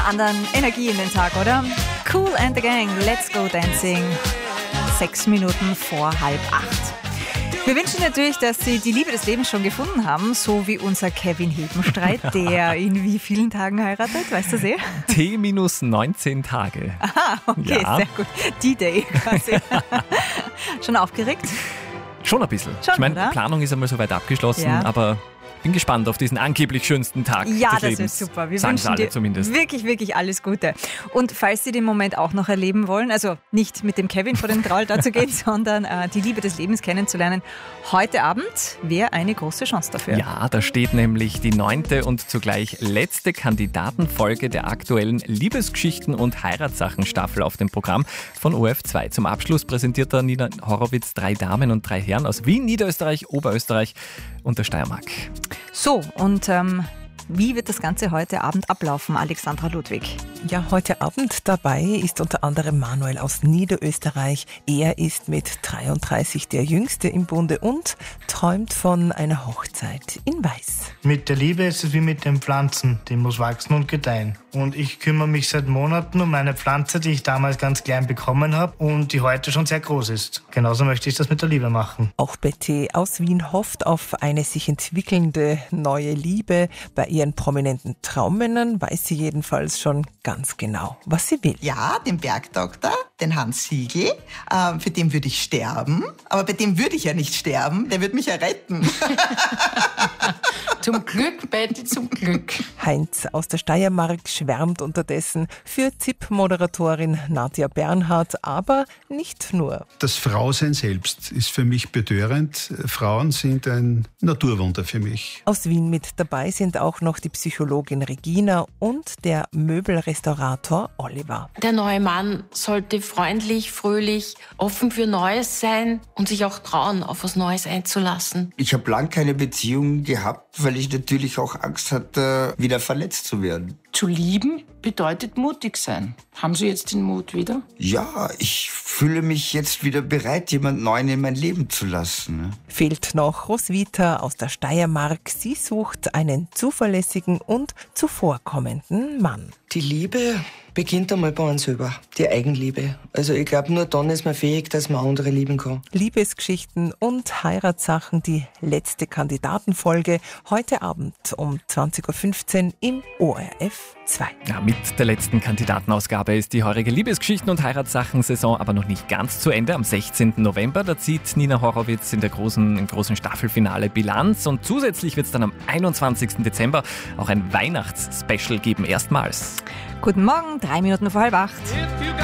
Anderen Energie in den Tag, oder? Kool and the Gang, Let's Go Dancing. 6 Minuten vor 7:30. Wir wünschen natürlich, dass Sie die Liebe des Lebens schon gefunden haben, so wie unser Kevin Hebenstreit, der in wie vielen Tagen heiratet, weißt du sehr? T-19 Tage. Aha, okay, Ja. sehr gut. D-Day quasi. Schon aufgeregt? Schon ein bisschen. Schon, Ich meine, oder? die Planung ist einmal soweit abgeschlossen, Ja. aber bin gespannt auf diesen angeblich schönsten Tag Ja, des das Lebens. ist super. Wir Sagen sie wünschen alle dir zumindest. wirklich, wirklich alles Gute. Und falls Sie den Moment auch noch erleben wollen, also nicht mit dem Kevin vor den Traultag zu gehen, sondern die Liebe des Lebens kennenzulernen, heute Abend wäre eine große Chance dafür. Ja, da steht nämlich die 9. und zugleich letzte Kandidatenfolge der aktuellen Liebesgeschichten- und Heiratssachen-Staffel auf dem Programm von ORF2. Zum Abschluss präsentiert da Nina Horowitz 3 Damen und 3 Herren aus Wien, Niederösterreich, Oberösterreich und der Steiermark. So, und wie wird das Ganze heute Abend ablaufen, Alexandra Ludwig? Ja, heute Abend dabei ist unter anderem Manuel aus Niederösterreich. Er ist mit 33 der Jüngste im Bunde und träumt von einer Hochzeit in Weiß. Mit der Liebe ist es wie mit den Pflanzen, die muss wachsen und gedeihen. Und ich kümmere mich seit Monaten um eine Pflanze, die ich damals ganz klein bekommen habe und die heute schon sehr groß ist. Genauso möchte ich das mit der Liebe machen. Auch Betty aus Wien hofft auf eine sich entwickelnde neue Liebe. Bei ihren prominenten Traummännern weiß sie jedenfalls schon ganz genau, was sie will. Ja, den Bergdoktor, den Hans Siegel, für den würde ich sterben. Aber bei dem würde ich ja nicht sterben, der würde mich ja retten. Zum Glück, Betty, zum Glück. Heinz aus der Steiermark schwärmt unterdessen für ZIP-Moderatorin Nadja Bernhardt, aber nicht nur. Das Frausein selbst ist für mich betörend. Frauen sind ein Naturwunder für mich. Aus Wien mit dabei sind auch noch die Psychologin Regina und der Möbelrestaurator Oliver. Der neue Mann sollte freundlich, fröhlich, offen für Neues sein und sich auch trauen, auf was Neues einzulassen. Ich habe lang keine Beziehung gehabt, weil ich natürlich auch Angst hatte, wieder verletzt zu werden. Zu lieben bedeutet mutig sein. Haben Sie jetzt den Mut wieder? Ja, ich fühle mich jetzt wieder bereit, jemand Neuen in mein Leben zu lassen. Fehlt noch Roswitha aus der Steiermark. Sie sucht einen zuverlässigen und zuvorkommenden Mann. Die Liebe beginnt einmal bei uns selber, die Eigenliebe. Also ich glaube, nur dann ist man fähig, dass man andere lieben kann. Liebesgeschichten und Heiratssachen, die letzte Kandidatenfolge, heute Abend um 20.15 Uhr im ORF 2. Ja, mit der letzten Kandidatenausgabe ist die heurige Liebesgeschichten- und Heiratssachen-Saison aber noch nicht ganz zu Ende. Am 16. November, da zieht Nina Horowitz im großen Staffelfinale Bilanz und zusätzlich wird es dann am 21. Dezember auch ein Weihnachtsspecial geben, erstmals. Guten Morgen, 3 Minuten vor 7:30.